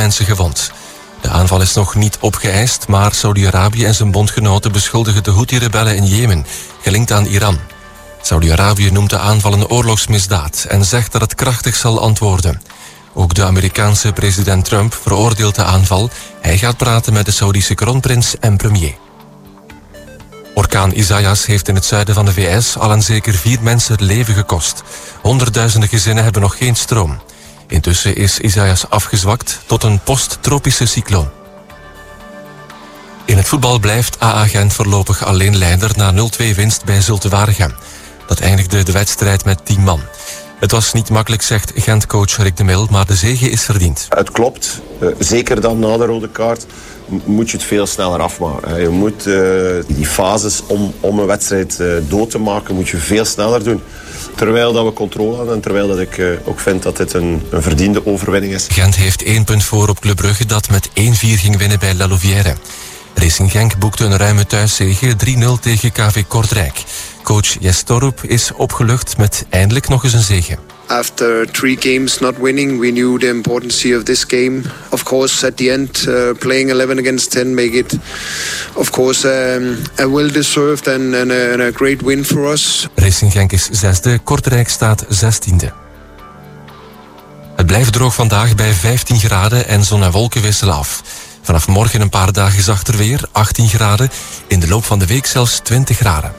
mensen gewond. De aanval is nog niet opgeëist, maar Saudi-Arabië en zijn bondgenoten beschuldigen de Houthi-rebellen in Jemen, gelinkt aan Iran. Saudi-Arabië noemt de aanval een oorlogsmisdaad en zegt dat het krachtig zal antwoorden. Ook de Amerikaanse president Trump veroordeelt de aanval. Hij gaat praten met de Saoedische kroonprins en premier. Orkaan Isaias heeft in het zuiden van de VS al aan zeker 4 mensen het leven gekost. Honderdduizenden gezinnen hebben nog geen stroom. Intussen is Isaias afgezwakt tot een posttropische cycloon. In het voetbal blijft AA Gent voorlopig alleen leider na 0-2 winst bij Zulte Waregem. Dat eindigde de wedstrijd met 10 man. Het was niet makkelijk, zegt Gent-coach Rick de Mil, maar de zege is verdiend. Het klopt, zeker dan na de rode kaart moet je het veel sneller afmaken. Je moet die fases om een wedstrijd dood te maken, moet je veel sneller doen. Terwijl dat we controle hadden en terwijl dat ik ook vind dat dit een verdiende overwinning is. Gent heeft 1 punt voor op Club Brugge dat met 1-4 ging winnen bij La Louvière. Racing Genk boekte een ruime thuiszege 3-0 tegen KV Kortrijk. Coach Jes Torup is opgelucht met eindelijk nog eens een zege. After 3 games not winning, we knew the importance of this game. Of course, at the end, playing 11 against 10 make it, of course, a well-deserved and a great win for us. Racing Genk is 6e, Kortrijk staat 16e. Het blijft droog vandaag bij 15 graden en zon en wolken wisselen af. Vanaf morgen een paar dagen zachter weer, 18 graden. In de loop van de week zelfs 20 graden.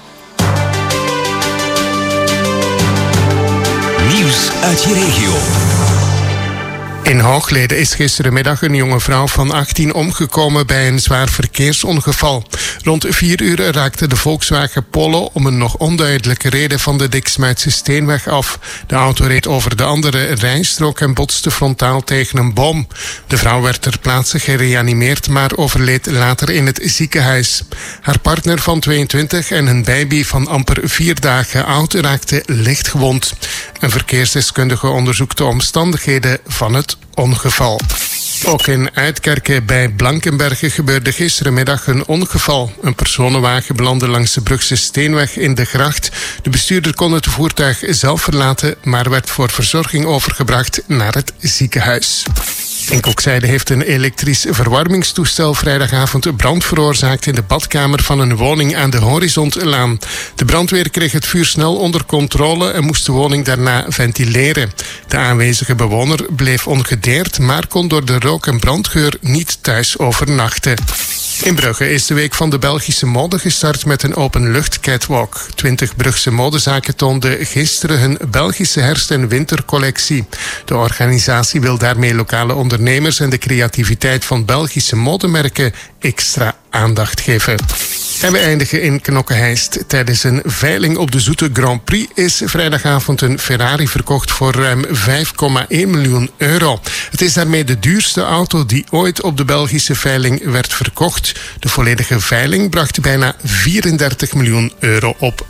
Nieuws uit je regio. In Hoogleden is gisterenmiddag een jonge vrouw van 18 omgekomen bij een zwaar verkeersongeval. Rond 4 uur raakte de Volkswagen Polo om een nog onduidelijke reden van de Diksmuitse Steenweg af. De auto reed over de andere rijstrook en botste frontaal tegen een boom. De vrouw werd ter plaatse gereanimeerd, maar overleed later in het ziekenhuis. Haar partner van 22 en een baby van amper 4 dagen oud raakten licht gewond. Een verkeersdeskundige onderzoekt de omstandigheden van het ongeval. Ook in Uitkerken bij Blankenberge gebeurde gisterenmiddag een ongeval. Een personenwagen belandde langs de Brugse Steenweg in de gracht. De bestuurder kon het voertuig zelf verlaten, maar werd voor verzorging overgebracht naar het ziekenhuis. In Kokzijde heeft een elektrisch verwarmingstoestel vrijdagavond brand veroorzaakt in de badkamer van een woning aan de Horizontlaan. De brandweer kreeg het vuur snel onder controle en moest de woning daarna ventileren. De aanwezige bewoner bleef ongedeerd, maar kon door de rook- en brandgeur niet thuis overnachten. In Brugge is de Week van de Belgische Mode gestart met een openlucht catwalk. 20 Brugse modezaken toonden gisteren hun Belgische herfst- en wintercollectie. De organisatie wil daarmee lokale ondernemers en de creativiteit van Belgische modemerken extra aandacht geven. En we eindigen in Knokke-Heist. Tijdens een veiling op de Zoete Grand Prix is vrijdagavond een Ferrari verkocht voor ruim 5,1 miljoen euro. Het is daarmee de duurste auto die ooit op de Belgische veiling werd verkocht. De volledige veiling bracht bijna 34 miljoen euro op.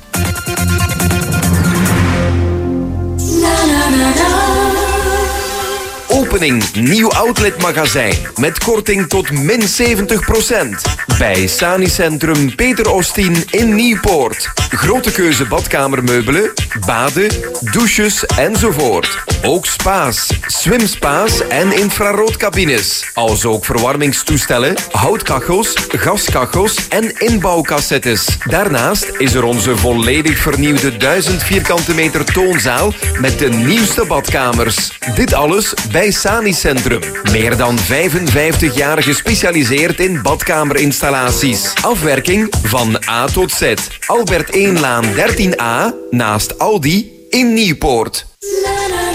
Opening nieuw outletmagazijn met korting tot min 70%. Bij Sani Centrum Peter Ostien in Nieuwpoort. Grote keuze badkamermeubelen, baden, douches enzovoort. Ook spa's, swimspa's en infraroodcabines. Als ook verwarmingstoestellen, houtkachels, gaskachels en inbouwcassettes. Daarnaast is er onze volledig vernieuwde 1000 vierkante meter toonzaal met de nieuwste badkamers. Dit alles bij Sani Centrum. Meer dan 55 jaar gespecialiseerd in badkamerinstallaties. Afwerking van A tot Z. Albert 1 Laan 13A naast Aldi in Nieuwpoort.